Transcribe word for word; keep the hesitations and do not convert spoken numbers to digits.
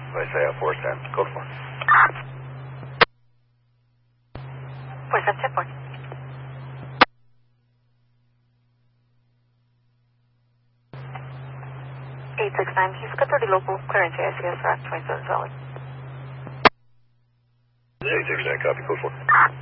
I say uh, four ten. Code four. four seven ten four. eight six nine, he's got thirty local, clearance A I C S, twenty-seven solid. eight six nine, copy, code four.